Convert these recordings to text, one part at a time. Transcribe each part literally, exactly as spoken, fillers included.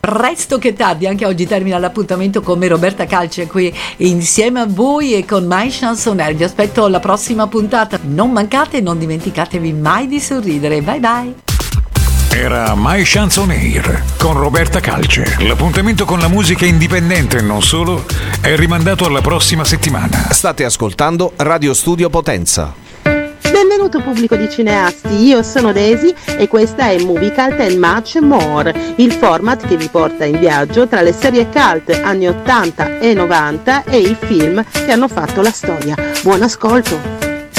presto che tardi, anche oggi termina l'appuntamento con me, Roberta Calce, qui insieme a voi e con My Chansonaire. Vi aspetto alla prossima puntata, non mancate e non dimenticatevi mai di sorridere. Bye bye. Era My Chansonaire con Roberta Calce. L'appuntamento con la musica indipendente e non solo è rimandato alla prossima settimana. State ascoltando Radio Studio Potenza. Benvenuto pubblico di cineasti, io sono Daisy e questa è Movie Cult and Much More, il format che vi porta in viaggio tra le serie cult anni ottanta e novanta e i film che hanno fatto la storia. Buon ascolto!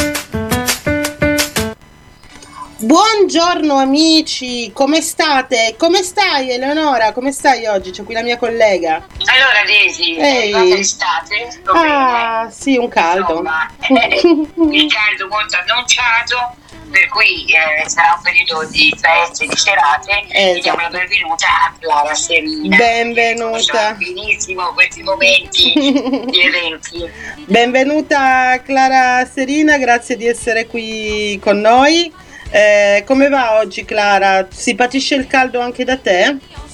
Buongiorno amici, come state? Come stai Eleonora? Come stai oggi? C'è qui la mia collega. Allora Daisy, Ehi. è l'estate? Sto Ah, bene. sì, un caldo. Insomma, eh, il caldo molto annunciato, per cui eh, sarà un periodo di feste, di serate. Esatto. E diamo la benvenuta a Clara Serina. Benvenuta. Benissimo questi momenti di eventi. Benvenuta Clara Serina, grazie di essere qui con noi. Eh, come va oggi Clara? Si patisce il caldo anche da te?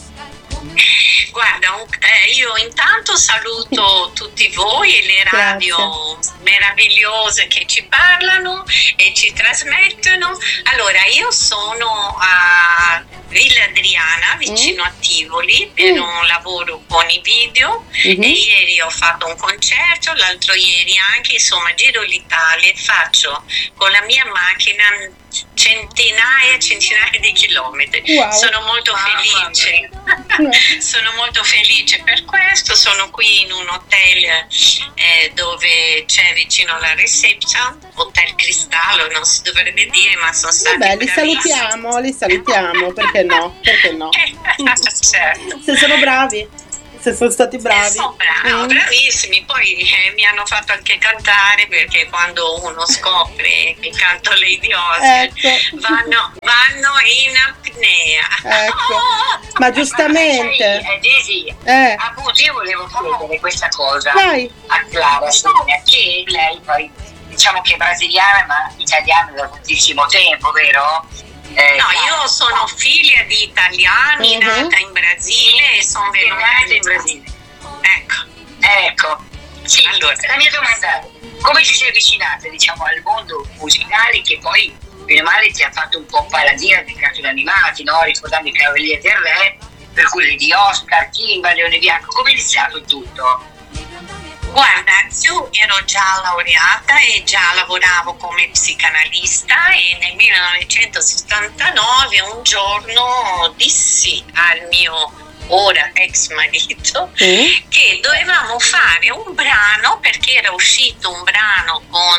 Guarda, un- eh, io intanto saluto tutti voi e le radio meravigliose che ci parlano e ci trasmettono. Allora, io sono a Villa Adriana, vicino a Tivoli, per Mm. un lavoro con i video Mhm. e ieri ho fatto un concerto, l'altro ieri anche, insomma, giro l'Italia e faccio con la mia macchina centinaia e centinaia di chilometri. Wow. Sono molto felice. Sono molto felice per questo, sono qui in un hotel eh, dove c'è vicino alla reception, Hotel Cristallo, non si dovrebbe dire, ma sono stati Vabbè, li bravissimi. salutiamo, li salutiamo, perché no? Perché no? Certo. Se sono bravi, se sono stati bravi. Eh, sono bravi, Mm. bravissimi, poi eh, mi hanno fatto anche cantare, perché quando uno scopre che canto Lady Oscar Ecco. vanno, vanno in apnea. Ecco. Ma giustamente. Sai, eh, Daisy, Eh, appunto io volevo chiedere questa cosa vai. a Clara Serina, che lei poi diciamo che è brasiliana ma italiana da tantissimo tempo, vero? Eh, No, Clara, io sono figlia di italiani, Mhm. nata in Brasile e sono venuta nata in Brasile. Ecco, Ecco, sì, Allora. la mia domanda è come ci sei avvicinata diciamo al mondo musicale che poi bene o male ti ha fatto un po' paladina dei cartoni animati, no? Ricordando i Cavalieri del Re, per cui di Oscar, Kimba, Leone Bianco, come è iniziato il tutto? guarda, io ero già laureata e già lavoravo come psicanalista e nel millenovecentosessantanove un giorno dissi al mio ora ex marito Mm. che dovevamo fare un brano, perché era uscito un brano con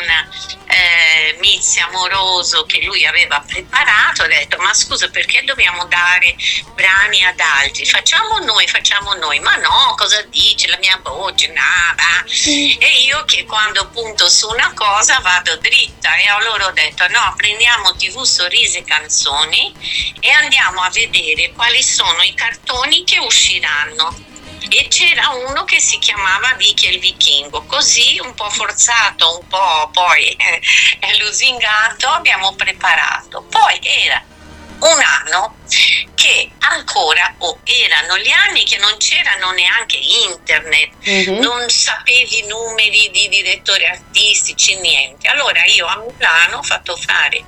eh, Mizzi Amoroso che lui aveva preparato. Ho detto: ma scusa, perché dobbiamo dare brani ad altri? Facciamo noi, facciamo noi. Ma no, cosa dici? La mia voce, nada. E io che quando punto su una cosa vado dritta, e allora ho detto: no, prendiamo tivù Sorrisi e Canzoni e andiamo a vedere quali sono i cartoni che usciranno. E c'era uno che si chiamava Vicky e il Vichingo, così un po' forzato, un po' poi eh, lusingato, abbiamo preparato. Poi era un anno che ancora, o oh, erano gli anni che non c'erano neanche internet, Mhm. non sapevi i numeri di direttori artistici, niente. Allora io a Milano ho fatto fare,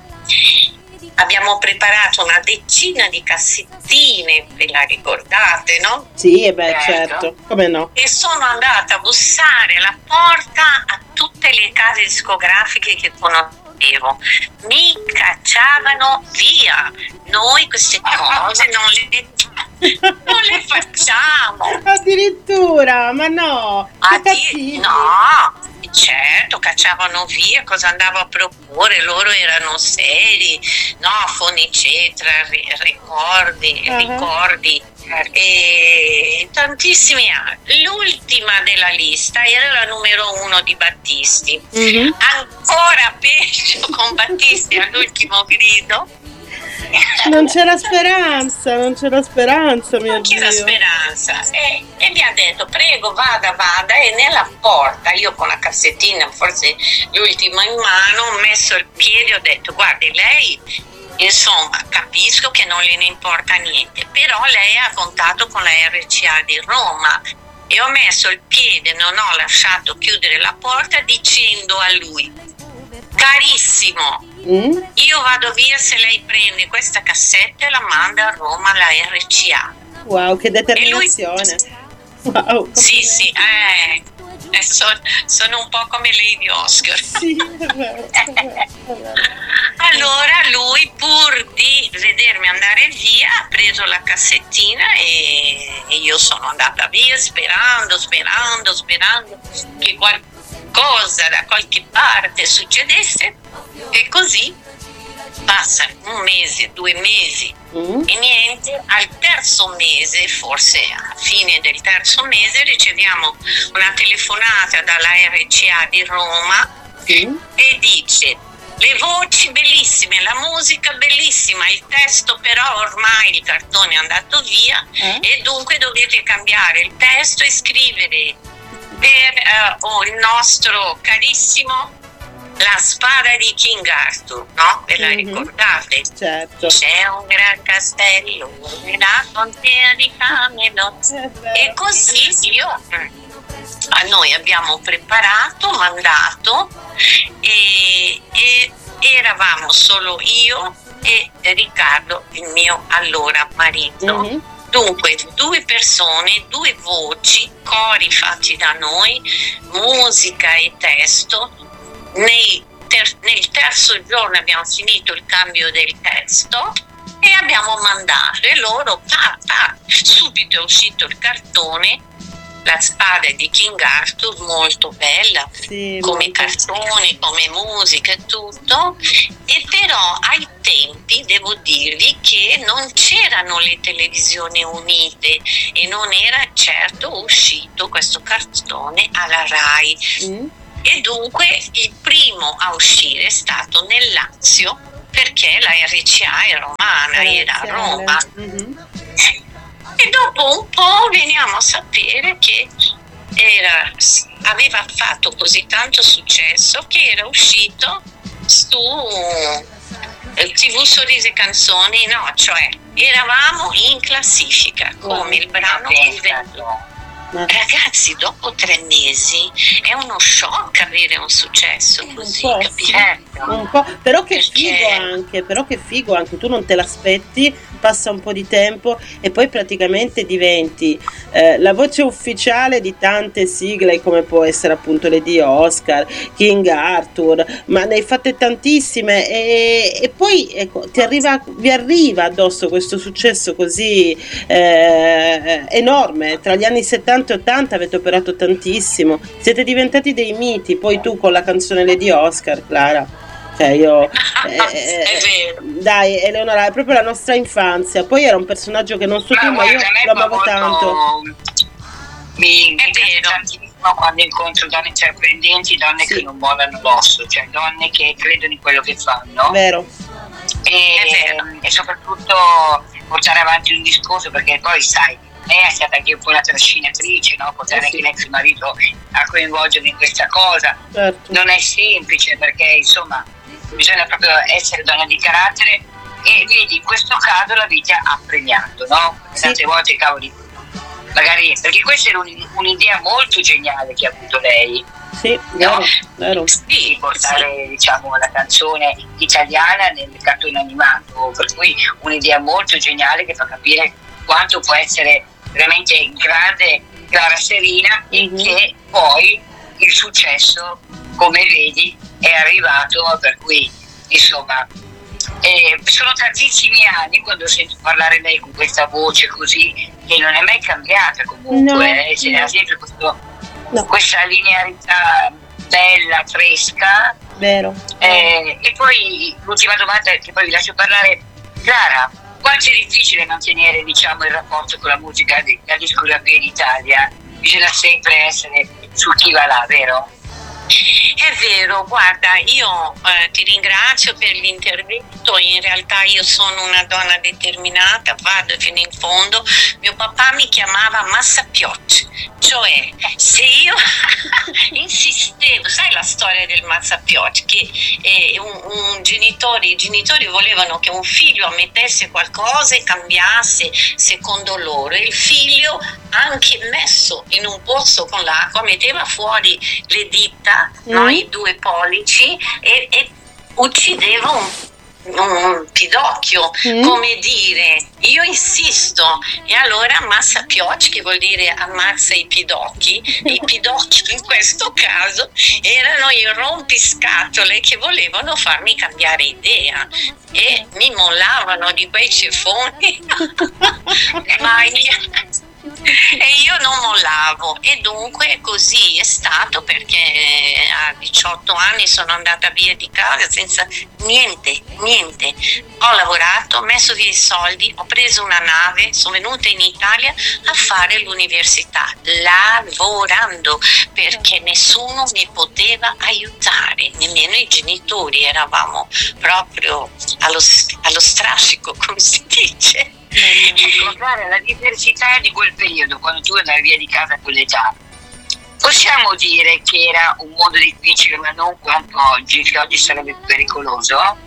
abbiamo preparato una decina di cassettine, ve la ricordate, no? Sì, e beh, Certo. certo, come no? E sono andata a bussare alla porta a tutte le case discografiche che conoscevo. Mi cacciavano via. Noi queste cose non le, non le facciamo. Addirittura, ma no, che Ah, di- cattivi. no, certo, cacciavano via, cosa andavo a proporre, loro erano seri, no, Fonicetra, ri- ricordi, Ah. ricordi, e tantissimi altri. L'ultima della lista era la numero uno di Battisti, Mhm. ancora peggio con Battisti all'ultimo grido. Non c'era speranza, non c'era speranza, mio Non c'era Dio. speranza e, e mi ha detto: prego, vada, vada, e nella porta io con la cassettina, forse l'ultima in mano, ho messo il piede, ho detto: guardi, lei insomma capisco che non gliene importa niente, però lei ha contato con la R C A di Roma e ho messo il piede, non ho lasciato chiudere la porta dicendo a lui: carissimo, mm? io vado via se lei prende questa cassetta e la manda a Roma alla R C A. Wow, che determinazione. Lui... Wow, sì, sì, eh, eh, son, sono un po' come Lady Oscar. Sì, è vero, è vero, è vero. Allora lui, pur di vedermi andare via, ha preso la cassettina e, e io sono andata via sperando, sperando, sperando che qualcosa da qualche parte succedesse, e così passa un mese, due mesi mm. e niente. Al terzo mese, forse a fine del terzo mese, riceviamo una telefonata dalla R C A di Roma mm. e dice: le voci bellissime, la musica bellissima, il testo però ormai il cartone è andato via eh? e dunque dovete cambiare il testo e scrivere per uh, oh, il nostro carissimo La spada di King Arthur, no? Ve la mm-hmm. ricordate? Certo. C'è un gran castello nella contea di Camelot. E così io, a noi abbiamo preparato, mandato e, e eravamo solo io e Riccardo, il mio allora marito. Mm-hmm. Dunque, due persone, due voci, cori fatti da noi, musica e testo. Nei ter- nel terzo giorno abbiamo finito il cambio del testo e abbiamo mandato, e loro pa, pa, subito è uscito il cartone La spada di King Arthur, molto bella, sì, come molto. Cartone, come musica e tutto. E però ai tempi devo dirvi che non c'erano le televisioni unite e non era certo uscito questo cartone alla Rai. Mm. E dunque il primo a uscire è stato nel Lazio, perché la R C A è romana, era a Roma. Mm-hmm. E dopo un po' veniamo a sapere che era, aveva fatto così tanto successo che era uscito su tivù Sorrisi e Canzoni, no, cioè eravamo in classifica come il brano più venduto. Ragazzi, dopo tre mesi è uno shock avere un successo così, un po', sì, un po'. Però che Perché... figo anche, però che figo anche, tu non te l'aspetti, passa un po' di tempo e poi praticamente diventi eh, la voce ufficiale di tante sigle, come può essere appunto Lady Oscar, King Arthur, ma ne hai fatte tantissime e, e poi ecco, ti arriva, vi arriva addosso questo successo così eh, enorme. Tra gli anni settanta e ottanta avete operato tantissimo, siete diventati dei miti, poi tu con la canzone Lady Oscar, Clara, cioè io eh, è vero. Dai Eleonora, è proprio la nostra infanzia, poi era un personaggio che non so tu, ma io lo amavo molto, tanto mi piace tantissimo quando incontro donne intraprendenti, donne sì. che non mollano l'osso, cioè donne che credono in quello che fanno, vero. E, e soprattutto portare avanti un discorso, perché poi sai, lei è stata anche un po' la trascinatrice, no? Portare eh sì. anche l'ex marito a coinvolgermi in questa cosa, certo. non è semplice, perché insomma bisogna proprio essere donna di carattere, e vedi in questo caso la vita ha premiato, no? Sì. Tante volte cavoli, magari, perché questa era un, un'idea molto geniale che ha avuto lei, sì, no? vero, vero. Sì, portare sì. diciamo la canzone italiana nel cartone animato, per cui un'idea molto geniale che fa capire quanto può essere veramente grande Clara Serina, mm-hmm. e che poi il successo, come vedi, è arrivato, per cui insomma eh, sono tantissimi anni quando sento parlare lei con questa voce così, che non è mai cambiata comunque, no, eh, c'è no. sempre questo, no. questa linearità bella, fresca, vero. Eh, e poi l'ultima domanda che poi vi lascio parlare, Clara, quanto è difficile mantenere, diciamo, il rapporto con la musica della discografia in Italia? Bisogna sempre essere su chi va là, vero? È vero, guarda, io eh, ti ringrazio per l'intervento, in realtà io sono una donna determinata, vado fino in fondo. Mio papà mi chiamava Mazzapiocci, cioè se io insistevo, sai la storia del Mazzapiocci, che eh, un, un genitore, i genitori volevano che un figlio ammettesse qualcosa e cambiasse secondo loro, e il figlio, anche messo in un pozzo con l'acqua, metteva fuori le dita, mm. no, i due pollici, e, e uccideva un, un pidocchio, mm. come dire, io insisto. E allora Mazzapiocci, che vuol dire ammazza i pidocchi, i pidocchi in questo caso erano i rompiscatole che volevano farmi cambiare idea e mi mollavano di quei ceffoni ma io e io non mollavo, e dunque così è stato, perché a diciotto anni sono andata via di casa senza niente, niente. Ho lavorato, ho messo via i soldi, ho preso una nave, sono venuta in Italia a fare l'università, lavorando, perché nessuno mi poteva aiutare, nemmeno i genitori, eravamo proprio allo, allo strascico, come si dice. Ecco, Clara, la diversità di quel periodo, quando tu andavi via di casa a quell'età, possiamo dire che era un mondo difficile, ma non quanto oggi, che oggi sarebbe pericoloso?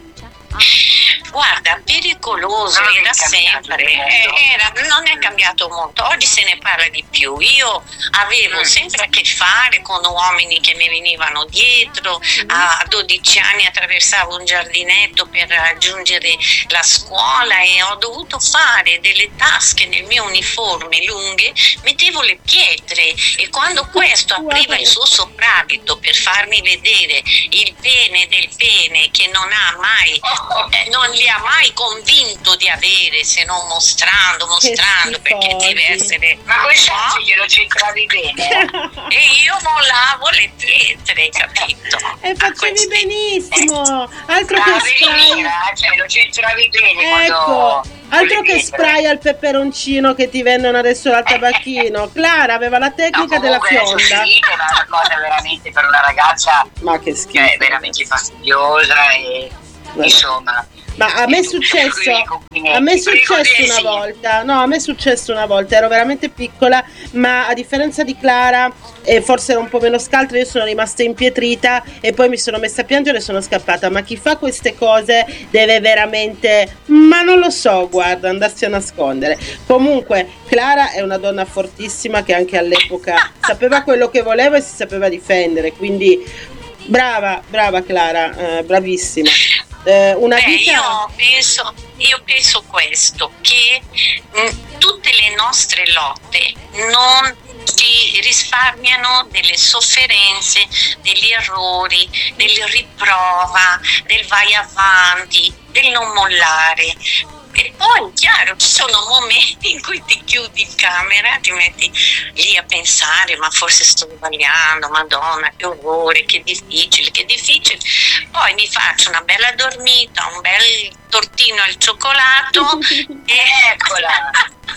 Guarda, pericoloso non era sempre, eh, era, non è cambiato molto, oggi se ne parla di più. Io avevo mm. sempre a che fare con uomini che mi venivano dietro, mm. a dodici anni attraversavo un giardinetto per raggiungere la scuola e ho dovuto fare delle tasche nel mio uniforme lunghe, mettevo le pietre, e quando questo apriva il suo soprabito per farmi vedere il pene del pene, che non ha mai Eh, non li ha mai convinto di avere, se non mostrando, mostrando, perché deve essere. Ma questo no? Glielo centravi bene, eh? E io mollavo le pietre, capito? E facevi benissimo, altro ah, che spray, mira, cioè lo centravi bene, ecco, quando... altro che spray al peperoncino che ti vendono adesso al tabacchino. Clara aveva la tecnica no, della fionda. Finita, era una cosa veramente per una ragazza, ma che schifo, che è veramente fastidiosa e insomma. Ma a me è successo, a me è successo una volta, no, a me è successo una volta, ero veramente piccola, ma a differenza di Clara, e forse era un po' meno scaltra, io sono rimasta impietrita e poi mi sono messa a piangere e sono scappata. Ma chi fa queste cose deve veramente, ma non lo so, guarda, andarsi a nascondere. Comunque Clara è una donna fortissima che anche all'epoca sapeva quello che voleva e si sapeva difendere, quindi brava, brava Clara, eh, bravissima. Eh, una Beh, vita... io penso, io penso questo, che mh, tutte le nostre lotte non ci risparmiano delle sofferenze, degli errori, del riprova, del vai avanti, del non mollare. E poi, chiaro, ci sono momenti in cui ti chiudi in camera, ti metti lì a pensare, ma forse sto sbagliando, madonna, che orrore, che difficile, che difficile. Poi mi faccio una bella dormita, un bel tortino al cioccolato e eccola!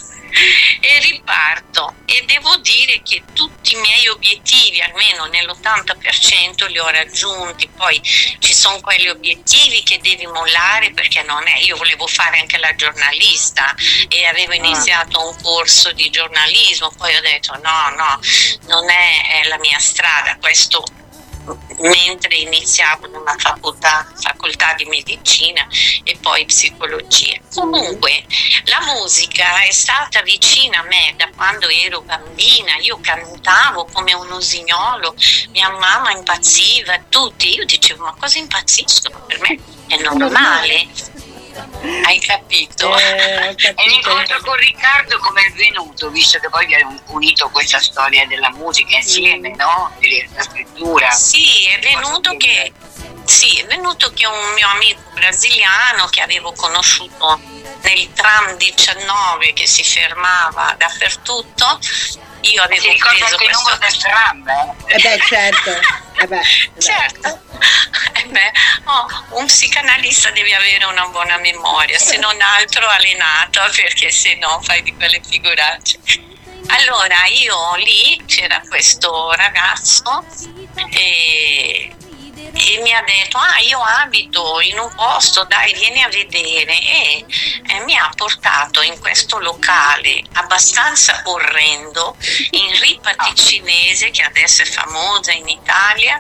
E riparto, e devo dire che tutti i miei obiettivi, almeno nell'ottanta per cento, li ho raggiunti. Poi ci sono quegli obiettivi che devi mollare, perché non è, io volevo fare anche la giornalista e avevo iniziato un corso di giornalismo, poi ho detto no, no, non è, è la mia strada, questo mentre iniziavo in una facoltà, facoltà di medicina e poi psicologia. Comunque la musica è stata vicina a me da quando ero bambina, io cantavo come un usignolo, mia mamma impazziva, tutti, io dicevo ma cosa impazziscono? Per me è normale. Hai capito? Eh, capito. E l'incontro con Riccardo come è venuto, visto che poi vi avete unito questa storia della musica insieme, mm. no? Della scrittura. Sì, è venuto che sì, è venuto che un mio amico brasiliano che avevo conosciuto nel tram diciannove che si fermava dappertutto, io avevo si ricorda preso anche il numero del tram, eh? Eh beh, certo. Eh beh, certo. Eh beh, oh, un psicanalista deve avere una buona memoria, se non altro allenata, perché se no fai di quelle figuracce. Allora io lì c'era questo ragazzo e, e mi ha detto: ah, io abito in un posto, dai, vieni a vedere. E, e mi ha portato in questo locale abbastanza orrendo in Ripa Ticinese, che adesso è famosa in Italia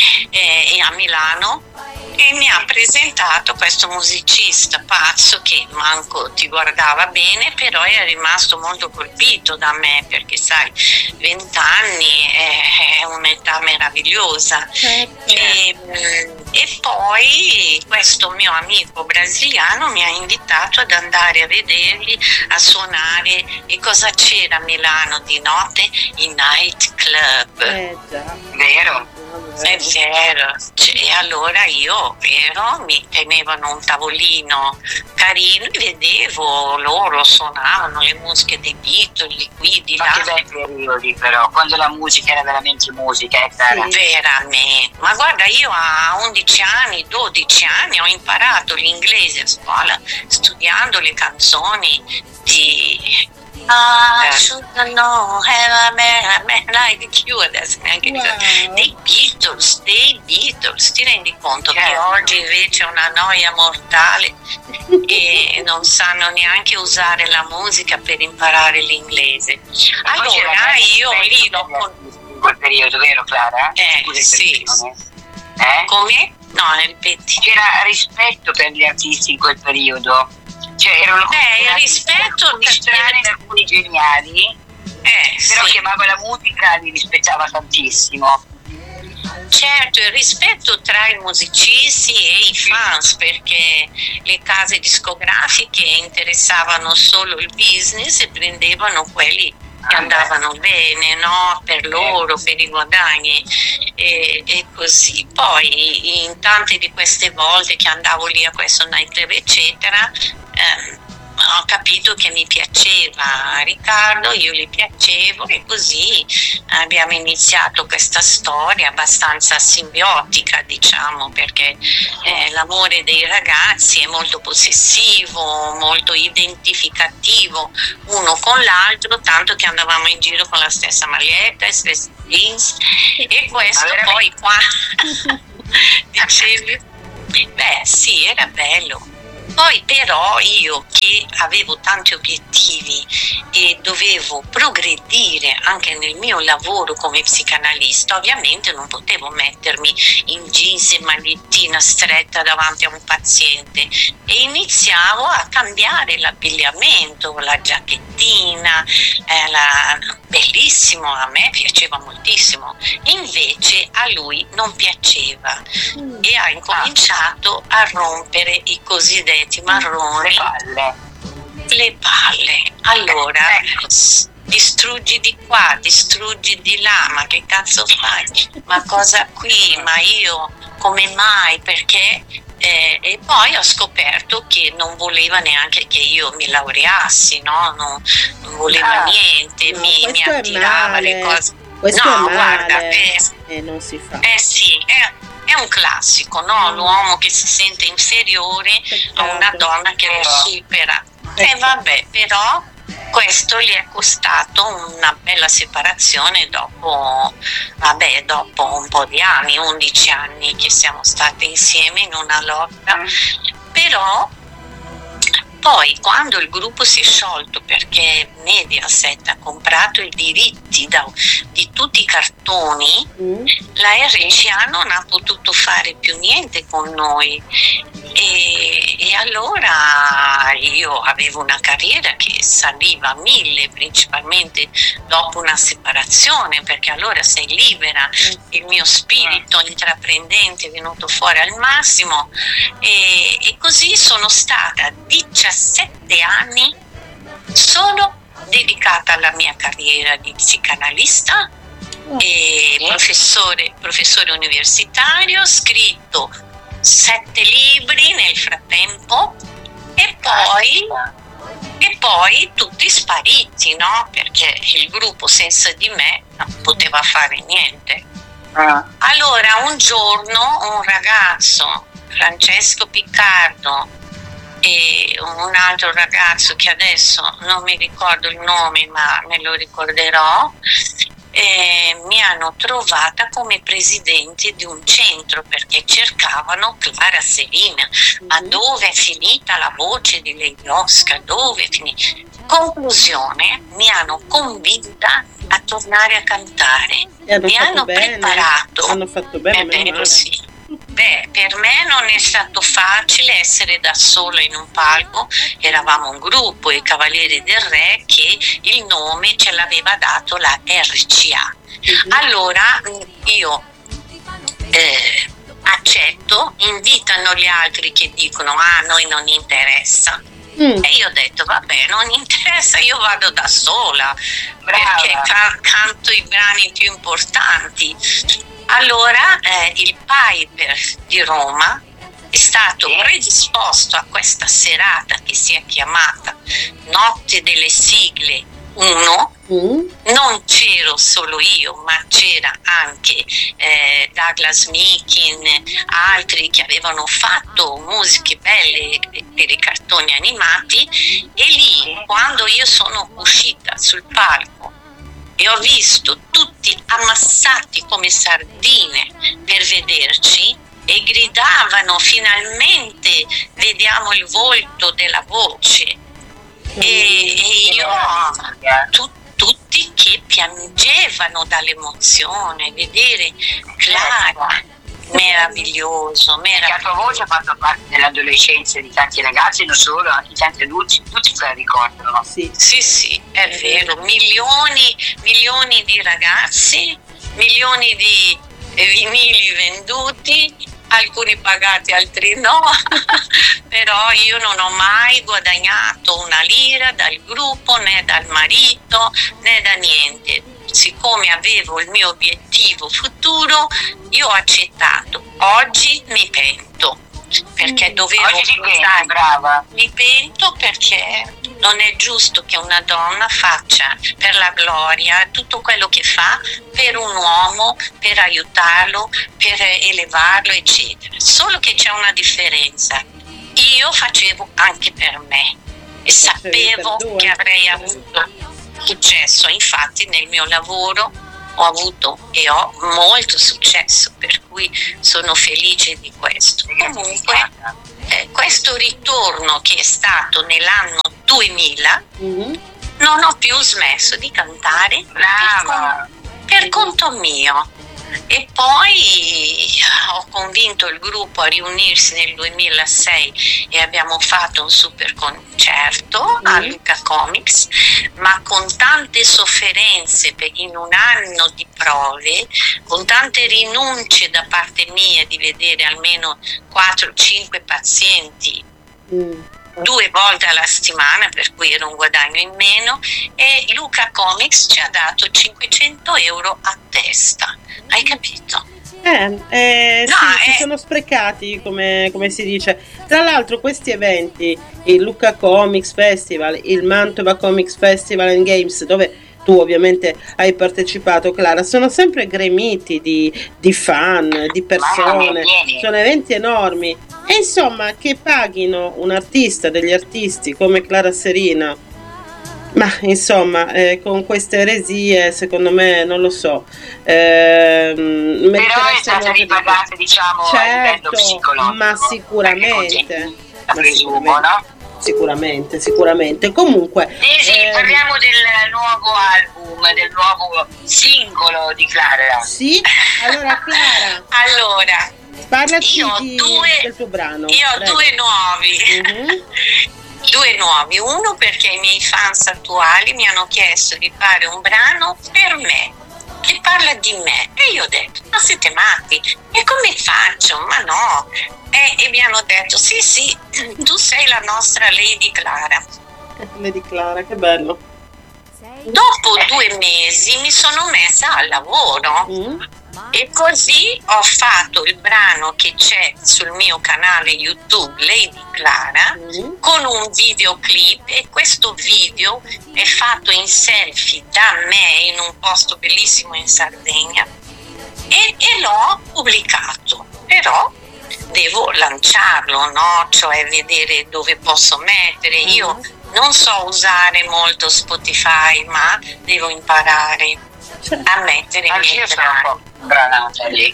e, e a Milano, e mi ha presentato questo musicista pazzo che manco ti guardava bene, però è rimasto molto colpito da me, perché sai, vent'anni è, è un'età meravigliosa. E, e poi questo mio amico brasiliano mi ha invitato ad andare a vederli, a suonare. E cosa c'era a Milano di notte? I night club. Eh già. Vero? È vero, e allora io ero, mi tenevano un tavolino carino e vedevo loro suonavano le musiche dei Beatles di qui, di Ma là. che bei periodi però, quando la musica era veramente musica, eh, Clara? Sì. Veramente, ma guarda, io a undici anni, dodici anni ho imparato l'inglese a scuola studiando le canzoni di I should know, have a man, a man like you, adesso neanche Wow. ricordo. Dei Beatles, dei Beatles, ti rendi conto che Certo. oggi invece è una noia mortale e non sanno neanche usare la musica per imparare l'inglese. Allora io lì dopo... in quel periodo, vero Clara? Eh, Scusa, sì. interruzione. Eh? Come? No, ripeti. C'era rispetto per gli artisti in quel periodo, cioè erano Beh, considerati rispetto alcuni per- strani e alcuni geniali, Eh, però sì. che amava la musica, li rispettava tantissimo. Certo, il rispetto tra i musicisti e i fans, perché le case discografiche interessavano solo il business e prendevano quelli che Ah, andavano bene, no? Per loro, per i guadagni e, e così. Poi in tante di queste volte che andavo lì a questo night club eccetera, ehm, ho capito che mi piaceva Riccardo, io gli piacevo e così abbiamo iniziato questa storia abbastanza simbiotica, diciamo, perché eh, l'amore dei ragazzi è molto possessivo, molto identificativo uno con l'altro, tanto che andavamo in giro con la stessa maglietta, i stessi jeans e questo Ma poi qua dicevi, beh sì, era bello. Poi però io che avevo tanti obiettivi e dovevo progredire anche nel mio lavoro come psicanalista, ovviamente non potevo mettermi in jeans e magliettina stretta davanti a un paziente e iniziavo a cambiare l'abbigliamento, la giacchettina, eh, la... bellissimo, a me piaceva moltissimo, invece a lui non piaceva e ha incominciato a rompere i cosiddetti marroni, Le palle. le palle. Allora, Ecco. s- distruggi di qua, distruggi di là, ma che cazzo fai? Ma cosa qui? Ma io come mai? Perché? Eh, e poi ho scoperto che non voleva neanche che io mi laureassi, no? Non, non voleva Ah, niente, no, mi, mi questo è attirava le male. cose. Questo no, è male. guarda, eh, E non si fa. eh sì, è, è un classico, no? L'uomo che si sente inferiore a una Peccato. donna che lo supera. E Peccato. vabbè, però questo gli è costato una bella separazione dopo, vabbè, dopo un po' di anni, undici anni che siamo state insieme in una lotta. Però poi quando il gruppo si è sciolto perché Mediaset ha comprato i diritti da- di tutti i cartoni, Mm. la R C A non ha potuto fare più niente con noi e, e allora io avevo una carriera che saliva a mille, principalmente dopo una separazione, perché allora sei libera, il mio spirito intraprendente è venuto fuori al massimo e, e così sono stata diciassette anni solo dedicata alla mia carriera di psicanalista e professore, professore universitario, scritto sette libri nel frattempo e poi, e poi tutti spariti, no? Perché il gruppo senza di me non poteva fare niente. Ah. Allora un giorno un ragazzo, Francesco Piccardo, e un altro ragazzo che adesso non mi ricordo il nome, ma me lo ricorderò, eh, mi hanno trovata come presidente di un centro perché cercavano Clara Serina. Ma dove è finita la voce di Lady Oscar? Dove è finita? Conclusione, mi hanno convinta a tornare a cantare. Hanno mi fatto hanno bene. preparato. Hanno fatto bene, È meno vero, male. sì. Beh, per me non è stato facile essere da sola in un palco, eravamo un gruppo, i Cavalieri del Re, che il nome ce l'aveva dato la R C A. Mhm. Allora io eh, accetto, invitano gli altri che dicono ah, a noi non interessa. Mm. E io ho detto vabbè, non interessa, io vado da sola. Brava. Perché ca- canto i brani più importanti. Allora eh, il Piper di Roma è stato predisposto a questa serata che si è chiamata Notte delle Sigle uno. Mm. Non c'ero solo io, ma c'era anche eh, Douglas Meakin, altri che avevano fatto musiche belle per i cartoni animati, e lì quando io sono uscita sul palco e ho visto tutti ammassati come sardine per vederci e gridavano finalmente vediamo il volto della voce, e, e io tu, tutti che piangevano dall'emozione, vedere Clara, meraviglioso, Perché la tua voce ha fatto parte dell'adolescenza di tanti ragazzi, non solo, di tanti adulti, tutti se la ricordano. Sì. Sì, sì, è vero, milioni, milioni di ragazzi, milioni di vinili venduti, alcuni pagati, altri no, però io non ho mai guadagnato una lira dal gruppo, né dal marito, né da niente. Siccome avevo il mio obiettivo futuro, io ho accettato. Oggi mi pento, perché dovevo Oggi ti penti, pensare- brava. mi pento perché non è giusto che una donna faccia per la gloria tutto quello che fa per un uomo, per aiutarlo, per elevarlo, eccetera. Solo che c'è una differenza. Io facevo anche per me e sapevo per due. che avrei avuto successo. Infatti nel mio lavoro ho avuto e ho molto successo, per cui sono felice di questo. Comunque eh, questo ritorno che è stato nell'anno duemila, Mm. non ho più smesso di cantare per, Brava. con- per conto mio. E poi ho convinto il gruppo a riunirsi nel duemilasei e abbiamo fatto un super concerto a Luca Comics, ma con tante sofferenze per- in un anno di prove, con tante rinunce da parte mia di vedere almeno quattro cinque pazienti Mm. due volte alla settimana, per cui era un guadagno in meno, e Luca Comics ci ha dato cinquecento euro a testa. Hai capito? Eh, eh, No, sì, si eh. sono sprecati, come, come si dice. Tra l'altro questi eventi, il Luca Comics Festival, il Mantova Comics Festival and Games, dove tu ovviamente hai partecipato, Clara, sono sempre gremiti di, di fan, di persone, sono eventi enormi. E insomma, che paghino un artista, degli artisti come Clara Serina, ma insomma, eh, con queste eresie, secondo me, non lo so. Ehm, Però è meriterebbero stata molto di più. ripagata, diciamo, a livello Certo, psicologico. ma sicuramente, Perché ma presumo, sicuramente, no? sicuramente, sicuramente. Comunque, Sì, sì, ehm, parliamo del nuovo album, del nuovo singolo di Clara. sì, allora Clara, Allora, parlaci io ho di- due- del tuo brano. io ho prego. due nuovi. Mhm. Due nuovi, uno perché i miei fans attuali mi hanno chiesto di fare un brano per me, che parla di me, e io ho detto, ma siete matti, e come faccio? Ma no, e, e mi hanno detto, sì sì, tu sei la nostra Lady Clara. Lady Clara, che bello. Dopo due mesi mi sono messa al lavoro. Mm. E così ho fatto il brano che c'è sul mio canale YouTube Lady Clara, Mm. con un videoclip, e questo video è fatto in selfie da me in un posto bellissimo in Sardegna, e, e l'ho pubblicato. Però devo lanciarlo, no? Cioè vedere dove posso mettere. Io non so usare molto Spotify, ma devo imparare a mettere i miei brani. Branata lì.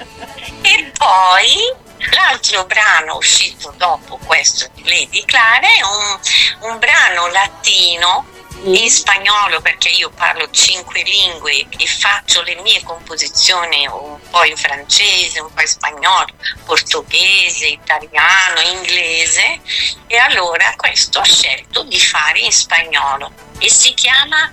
E poi l'altro brano uscito dopo questo di Lady Clara è un, un brano latino in spagnolo, perché io parlo cinque lingue e faccio le mie composizioni un po' in francese, un po' in spagnolo, portoghese, italiano, inglese, e allora questo ho scelto di fare in spagnolo e si chiama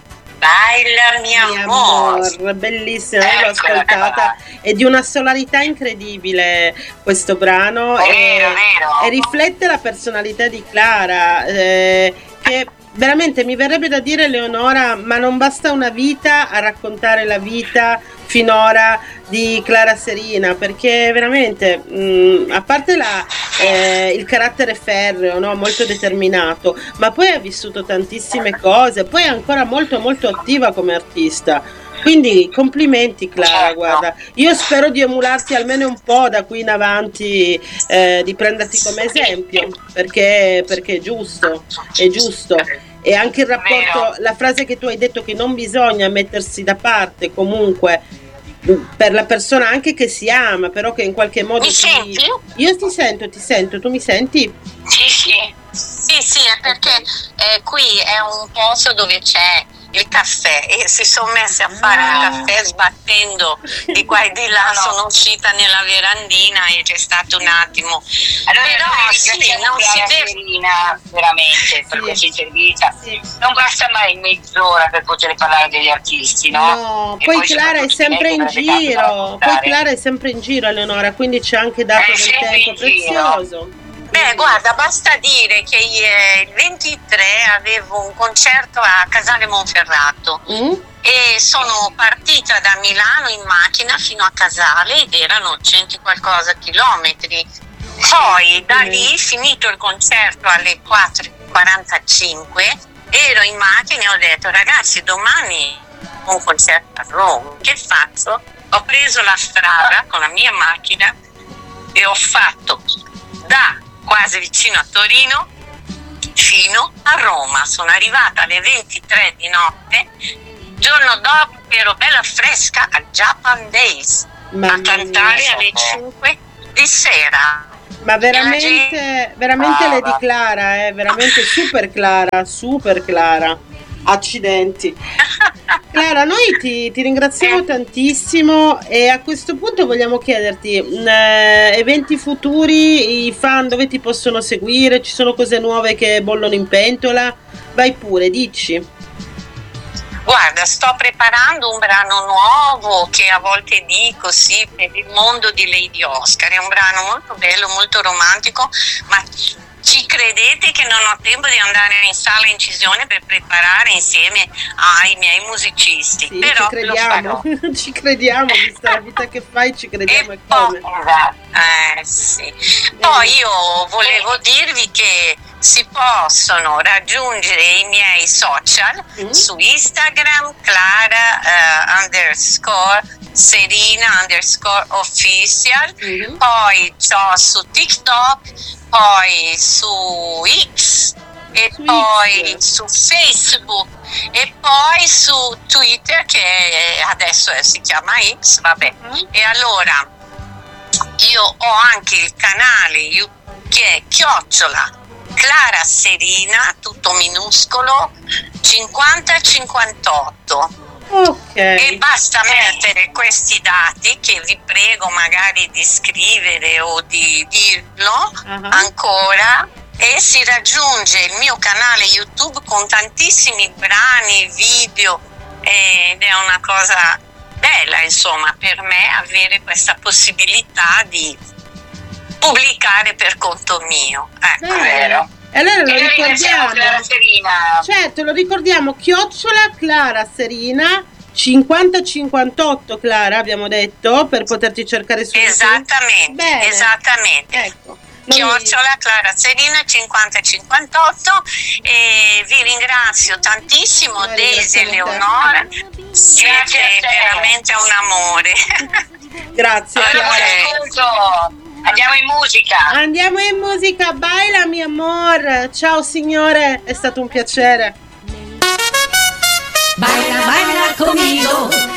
Baila mi amor. amor, bellissima, io l'ho ascoltata, è di una solarità incredibile questo brano, Vero, e, vero. e riflette la personalità di Clara, eh, che veramente mi verrebbe da dire, Leonora, ma non basta una vita a raccontare la vita finora di Clara Serina, perché veramente mh, a parte la, eh, il carattere ferreo, no? Molto determinato, ma poi ha vissuto tantissime cose, poi è ancora molto molto attiva come artista, quindi complimenti Clara, guarda, io spero di emularti almeno un po' da qui in avanti, eh, di prenderti come esempio, perché, perché è giusto, è giusto. E anche il rapporto, la frase che tu hai detto, che non bisogna mettersi da parte comunque per la persona anche che si ama, però che in qualche modo Mi ti... senti? Io ti sento, ti sento, tu mi senti? Sì, sì. Sì, sì, è perché eh, qui è un posto dove c'è il caffè e si sono messi a fare il caffè sbattendo di qua e di là. Sono uscita nella verandina e c'è stato un attimo. Allora, però noi sì, ringraziamo non si Clara deve... Serina veramente per Sì. questa intervista. Sì. Non basta mai mezz'ora per poter parlare degli artisti, no? No, E poi Clara è soprattutto sempre in lei dovrebbe tanto da giro, poi raccontare. Clara è sempre in giro, Eleonora, quindi ci ha anche dato È del sempre tempo in giro. prezioso. Beh, guarda, basta dire che eh, il ventitré avevo un concerto a Casale Monferrato Mm? e sono partita da Milano in macchina fino a Casale ed erano cento e qualcosa chilometri. Poi da lì, finito il concerto alle quattro e quarantacinque, ero in macchina e ho detto: ragazzi, domani ho un concerto a Roma, che faccio? Ho preso la strada con la mia macchina e ho fatto da quasi vicino a Torino fino a Roma. Sono arrivata alle ventitré di notte. Giorno dopo ero bella fresca al Japan Days Mamma a cantare mia. alle cinque di sera. Ma veramente, gente- veramente Brava. Lady Clara, eh, veramente super Clara, super Clara. Accidenti. Clara, noi ti, ti ringraziamo tantissimo e a questo punto vogliamo chiederti mh, eh, eventi futuri, i fan dove ti possono seguire, ci sono cose nuove che bollono in pentola? Vai pure, dici. Guarda, sto preparando un brano nuovo che a volte dico, sì, per il mondo di Lady Oscar. È un brano molto bello, molto romantico, ma ci credete che non ho tempo di andare in sala incisione per preparare insieme ai miei musicisti? Sì, Però ci lo crediamo, farò. ci crediamo, vista la vita che fai, ci crediamo, E e come. poi, eh, sì. Poi io volevo dirvi che si possono raggiungere i miei social Mm. su Instagram, Clara eh, underscore Serina underscore official, Mhm. poi c'ho su TikTok, poi su X e Su poi X. su Facebook e poi su Twitter, che adesso eh, si chiama X, vabbè. Ah. E allora io ho anche il canale you- che è chiocciola Clara Serina, tutto minuscolo, cinquanta cinquantotto. Ok. E basta mettere questi dati, che vi prego magari di scrivere o di dirlo Ah. ancora, e si raggiunge il mio canale YouTube con tantissimi brani, video, ed è una cosa bella, insomma, per me avere questa possibilità di pubblicare per conto mio. Ecco. Vero. E allora lo E noi ringraziamo Clara ricordiamo. Serina. Certo, lo ricordiamo, chiocciola Clara Serina cinquanta cinquantotto, Clara, abbiamo detto, per poterti cercare su YouTube. Esattamente, Bene. esattamente. Ecco. chiocciola Clara Zerina cinquanta cinquantotto, e vi ringrazio tantissimo, Noi Daisy e ringraziamo te. Leonora, siete Grazie a te. veramente un amore. Grazie. Allora, buon Clara. ascolto. Andiamo in musica. Andiamo in musica, baila mi amor. Ciao signore, è stato un piacere. Baila, baila conmigo,